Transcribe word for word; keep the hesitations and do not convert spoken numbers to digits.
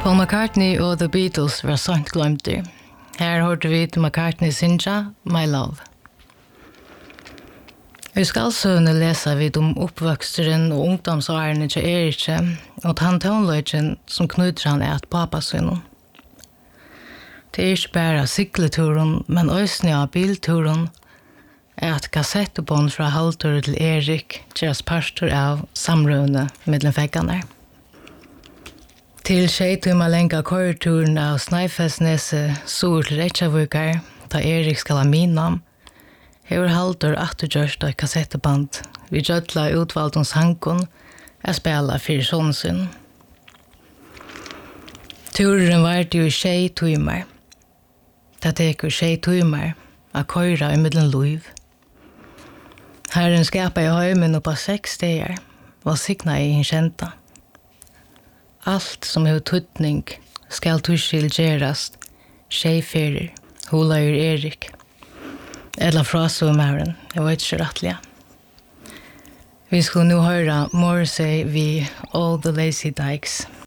Paul McCartney og The Beatles var sånt glömte. Her hørte vi til McCartney synja My Love. Vi skal søvne lese vid om oppvoksteren og ungdomsårene til Erikse, og han tonløgjen som knyter han et papasønnen. Det er ikke bare sykleturen, men også av bilturen, er at kassettebånd fra Haltur til Erik gjøres parter av samrøvende mellom veggene. Til tjejtumma länga korreturen av Snæfellsnese sur til Reykjavíkar, da Erik skal ha minam, hever Haldur attergjørst av kassetteband vi gjøtla utvalgt om sankon er spela fyrir sånnsyn. Turen var jo tjej tumar. Det tekur tjej tumar a køyra i middelen luiv. Herren skapa i høymen oppa seks stegar og signa i hin kjenta. Allt som har tutning skal tuskil gerast, tjejferir, hulaur Erik. Eller frasumæren, jeg vet ikke rettelig. Vi skulle nu høre Morrissey vi All the Lazy Dykes.